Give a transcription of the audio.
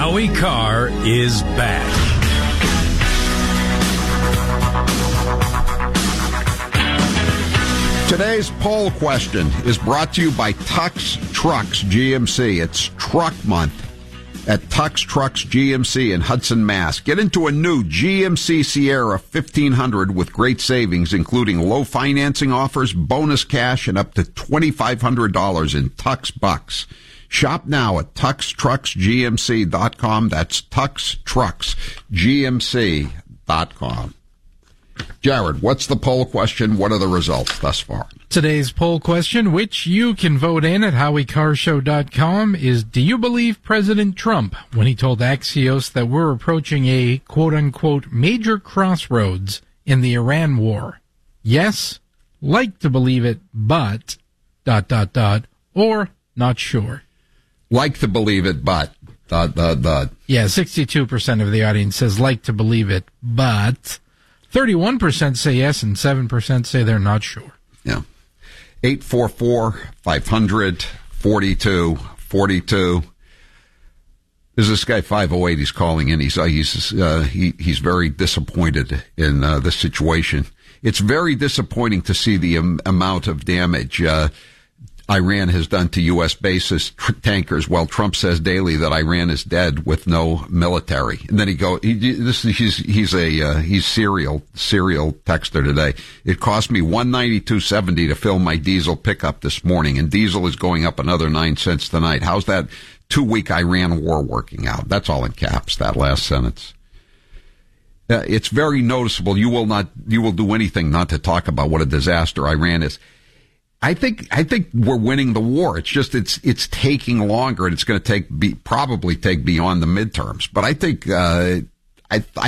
Howie Carr is back. Today's poll question is brought to you by Tux Trucks GMC. It's Truck Month at Tux Trucks GMC in Hudson, Mass. Get into a new GMC Sierra 1500 with great savings, including low financing offers, bonus cash, and up to $2,500 in Tux Bucks. Shop now at TuxTrucksGMC.com. That's TuxTrucksGMC.com. Jared, what's the poll question? What are the results thus far? Today's poll question, which you can vote in at HowieCarrShow.com, is: do you believe President Trump when he told Axios that we're approaching a quote-unquote major crossroads in the Iran war? Yes, like to believe it, but ... or not sure. Like to believe it, but ... Yeah, 62% of the audience says like to believe it, but 31% say yes and 7% say they're not sure. Yeah. 844-500-4242. There's this guy 508. He's calling in. He's very disappointed in the situation. It's very disappointing to see the amount of damage Iran has done to U.S. bases, tankers. Well, Trump says daily that Iran is dead with no military. And then he's serial texter today. It cost me $192.70 to fill my diesel pickup this morning, and diesel is going up another 9 cents tonight. How's that 2-week Iran war working out? That's all in caps, that last sentence. It's very noticeable. You will do anything not to talk about what a disaster Iran is. I think we're winning the war. It's just it's taking longer, and it's going to probably take beyond the midterms. But I think I